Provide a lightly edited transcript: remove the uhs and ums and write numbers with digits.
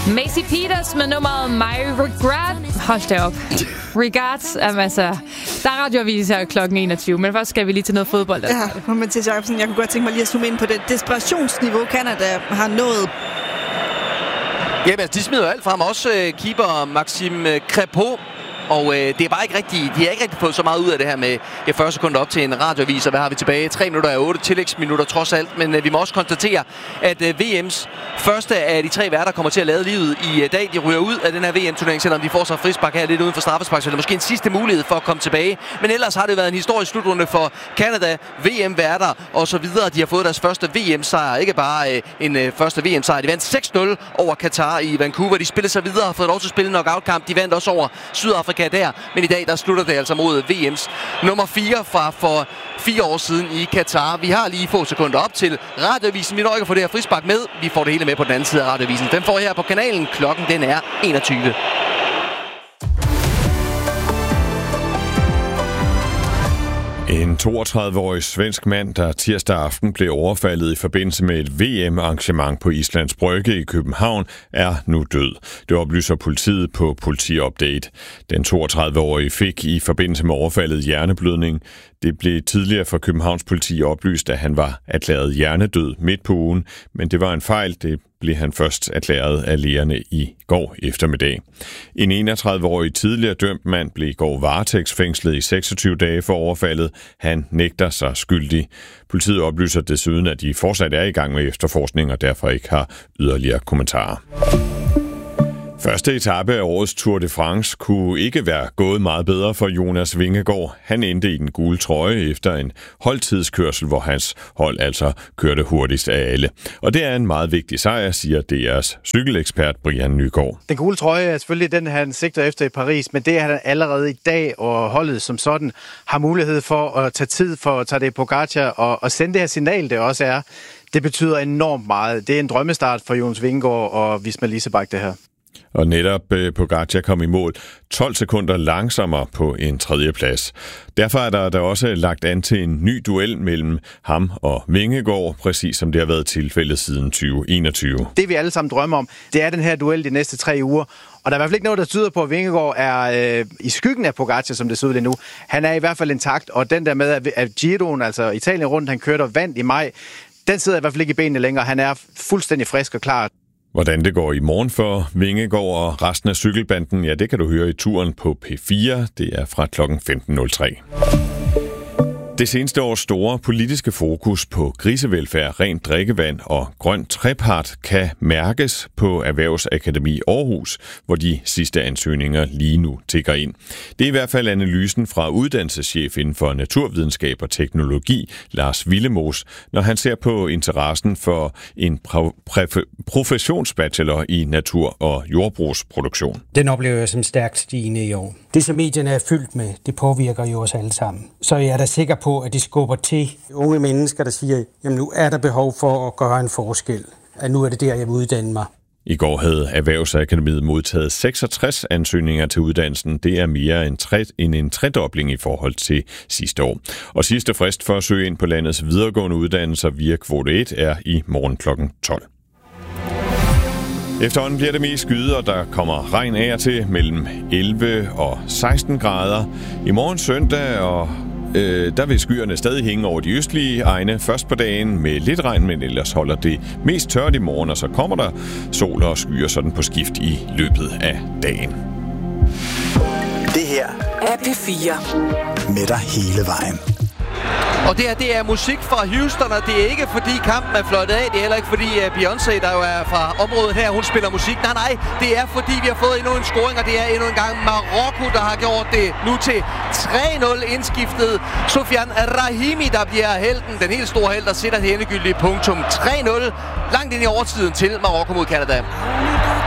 Macy Peters med nummeret My Regret. Hold da op. Regards. Altså, der er radioavis her klokken 21, men først skal vi lige til noget fodbold. Ja, Mathias Jacobsen, jeg kunne godt tænke mig lige at zoome ind på det desperationsniveau, Canada har nået. Jamen, altså, de smider alt frem. Også keeper Maxime Crépeau. Og det er bare ikke rigtigt, de har ikke rigtig fået så meget ud af det her med 40 sekunder op til en radioavis, og hvad har vi tilbage? 3 minutter af 8 tillægsminutter trods alt, men vi må også konstatere, at VM's første af de 3 værter kommer til at lade livet i dag. De ryger ud af den her VM-turnering, selvom de får så frispark her lidt uden for straffespark, så det er måske en sidste mulighed for at komme tilbage. Men ellers har det været en historisk slutrunde for Canada, VM-værter og så videre. De har fået deres første VM-sejr, ikke bare en første VM-sejr. De vandt 6-0 over Qatar i Vancouver. De spillede sig videre og har fået lov til at spille en knockout-kamp. De vandt også over Sydafrika der, men i dag der slutter det altså mod VM's nummer 4 fra for 4 år siden i Qatar. Vi har lige få sekunder op til radioavisen. Vi når ikke at få det her frispark med. Vi får det hele med på den anden side af radioavisen. Den får her på kanalen. Klokken den er 21. En 32-årig svensk mand, der tirsdag aften blev overfaldet i forbindelse med et VM-arrangement på Islands Brygge i København, er nu død. Det oplyser politiet på Politiupdate. Den 32-årige fik i forbindelse med overfaldet hjerneblødning. Det blev tidligere fra Københavns politi oplyst, at han var erklæret hjernedød midt på ugen, men det var en fejl. Det blev han først erklæret af lægerne i går eftermiddag. En 31-årig tidligere dømt mand blev i går varetægtsfængslet i 26 dage for overfaldet. Han nægter sig skyldig. Politiet oplyser desuden, at de fortsat er i gang med efterforskning og derfor ikke har yderligere kommentarer. Første etape af årets Tour de France kunne ikke være gået meget bedre for Jonas Vingegaard. Han endte i den gule trøje efter en holdtidskørsel, hvor hans hold altså kørte hurtigst af alle. Og det er en meget vigtig sejr, siger DR's cykelekspert Brian Nygaard. Den gule trøje er selvfølgelig den, han sigter efter i Paris, men det er han allerede i dag, og holdet som sådan har mulighed for at tage tid for Tadej Pogačar og sende det her signal, det også er. Det betyder enormt meget. Det er en drømmestart for Jonas Vingegaard og Visma Leasebach, det her. Og netop Pogačar kom i mål 12 sekunder langsommere på en 3. plads. Derfor er der også lagt an til en ny duel mellem ham og Vingegaard, præcis som det har været tilfældet siden 2021. Det vi alle sammen drømmer om, det er den her duel de næste 3 uger. Og der er i hvert fald ikke noget, der tyder på, at Vingegaard er i skyggen af Pogačar, som det ser ud lige nu. Han er i hvert fald intakt, og den der med, at Giroen, altså Italien rundt, han kørte og vandt i maj, den sidder i hvert fald ikke i benene længere. Han er fuldstændig frisk og klar. Hvordan det går i morgen for Vingegaard og resten af cykelbanden, ja, det kan du høre i turen på P4. Det er fra klokken 15.03. Det seneste års store politiske fokus på grisevelfærd, rent drikkevand og grøn trepart kan mærkes på Erhvervsakademi Aarhus, hvor de sidste ansøgninger lige nu tikker ind. Det er i hvert fald analysen fra uddannelseschef inden for naturvidenskab og teknologi, Lars Willemoes, når han ser på interessen for en professionsbachelor i natur- og jordbrugsproduktion. Den oplever jeg som stærkt stigende i år. Det, som medierne er fyldt med, det påvirker jo os alle sammen. Så jeg er da sikker på, at de skubber til unge mennesker, der siger, jamen nu er der behov for at gøre en forskel. At nu er det der, jeg vil uddanne mig. I går havde Erhvervsakademiet modtaget 66 ansøgninger til uddannelsen. Det er mere end en tredobling i forhold til sidste år. Og sidste frist for at søge ind på landets videregående uddannelser via kvote 1 er i morgen kl. 12. Efterhånden bliver det mest skyet, og der kommer regn af og til mellem 11 og 16 grader. I morgen søndag der vil skyerne stadig hænge over de østlige egne først på dagen med lidt regn, men ellers holder det mest tørt i morgen, og så kommer der sol og skyer sådan på skift i løbet af dagen. Det her er P4. Med dig hele vejen. Og det er musik fra Houston, og det er ikke fordi kampen er fløjtet af. Det er heller ikke fordi Beyoncé, der jo er fra området her, hun spiller musik. Nej, det er fordi vi har fået endnu en scoring, og det er endnu en gang Marokko, der har gjort det nu til 3-0 indskiftet. Sofian Rahimi, der bliver helten, den helt store held, der sætter det endegyldige punktum. 3-0 langt ind i overtiden til Marokko mod Canada.